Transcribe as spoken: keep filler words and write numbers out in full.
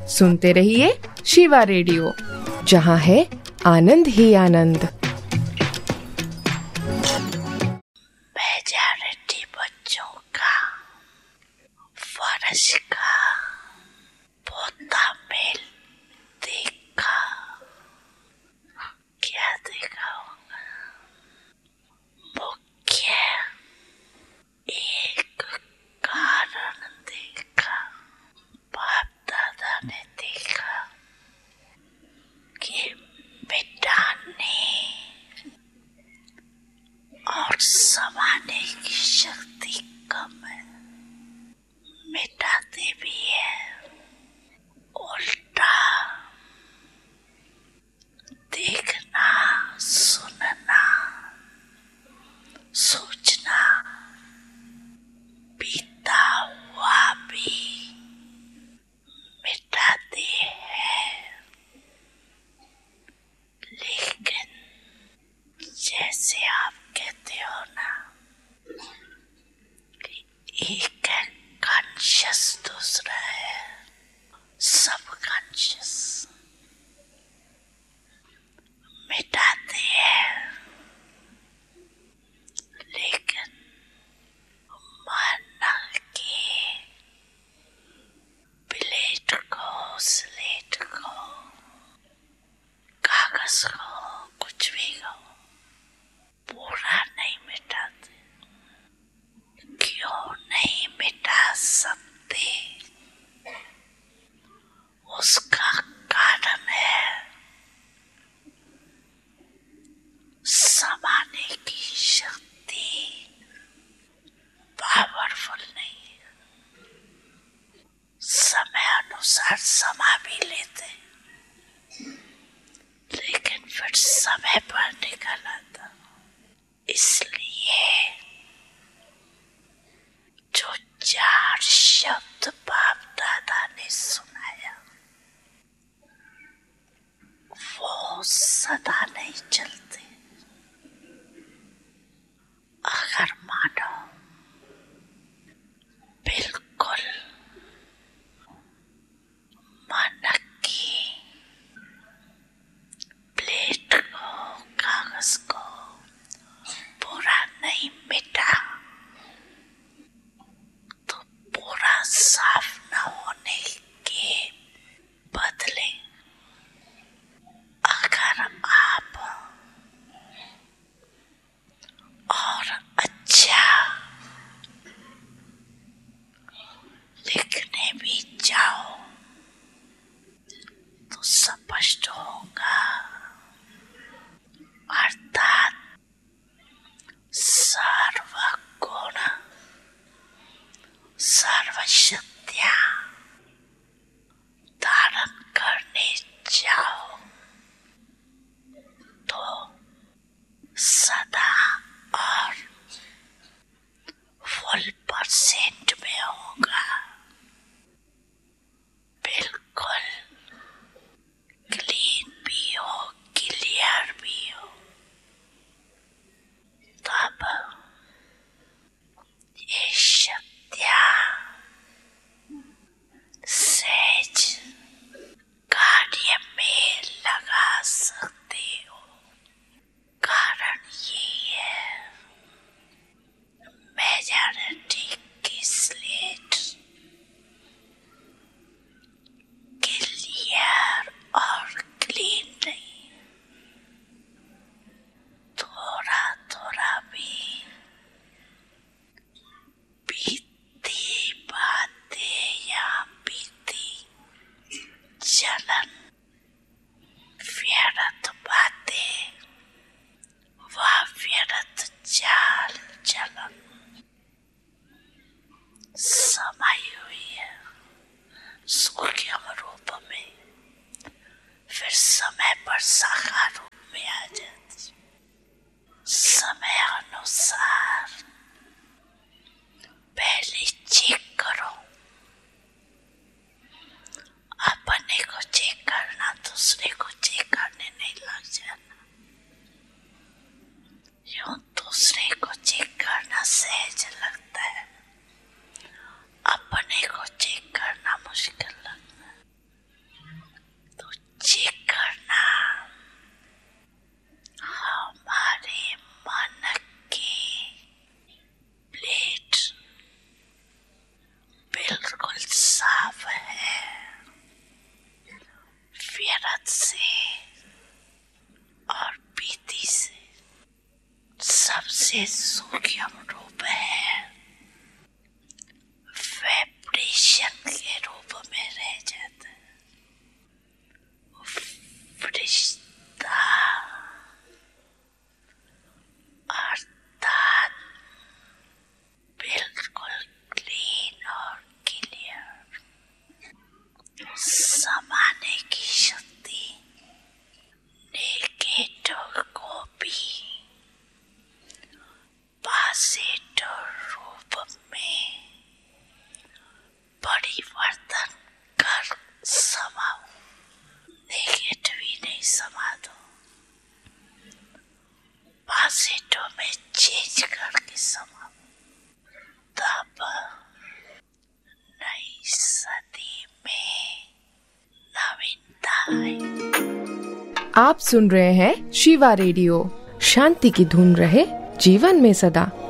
सुनते रहिए शिवा रेडियो, जहाँ है आनंद ही आनंद। मेजॉरिटी बच्चों का फर्श का पोता मेल देखा, क्या देखा होगा? मुख्य एक कारण देखा, बाप दादा ने देखा कि मिटाने और समाने की शक्ति कम है, मिटाते भी है। उल्टा देखना, सुनना, सोचना, बीता हुआ भी मिटाते हैं। लेकिन जैसे आप कहते हो ना कि एक है कॉन्शियस, दूसरा है सब कॉन्शियस, मिटाते हैं लेकिन मानना कि प्लेट को, स्लेट को, कागज को, कुछ भी को पूरा नहीं मिटाते। क्यों नहीं मिटा सकते? उसका कारण है समाने की शक्ति पावरफुल नहीं है। समय अनुसार समा भी लेते, लेकिन फिर समय पर निकल आता। इसलिए जो चार शब्द बाप दादा ने सुनाया वो सदा नहीं चलते। अगर मानो बिल्कुल मन की प्लेट को, कागज को पूरा नहीं मिटा तो पूरा साफ न होने के बदले अगर आप से सूक्ष्म रूप है, वाइब्रेशन के रूप में रह जाता है। फरिश्ता अर्थात बिल्कुल क्लीन और क्लियर, समाने की शक्ति, नेगेटिव को भी पॉजिटिव रूप में परिवर्तन कर समाओ। नेगेटिव ही नहीं समा दो, पॉजिटिव में चेंज करके समाओ। तब नई सदी में नवीनता आए। आप सुन रहे हैं शिवा रेडियो। शांति की धुन रहे जीवन में सदा।